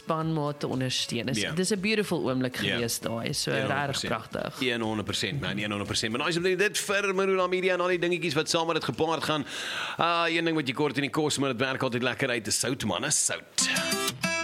spanmaat te ondersteun. Dis 'n beautiful oomblik gewees daai, so regtig pragtig. 100%, man, 100%. Maar asseblief dit vir Marula Media en al die dingetjies wat saam met dit gepaard gaan. Een ding wat jy kort in die kos, maar dit werk altyd lekker uit, is sout, man, is sout.